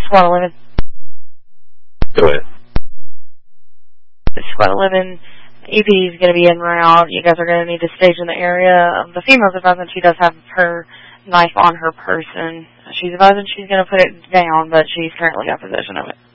Squad 11. Go ahead. Squad 11, EP is going to be en route. You guys are going to need to stage in the area. The female's advising she does have her knife on her person. She's advising she's going to put it down, but she's currently got possession of it.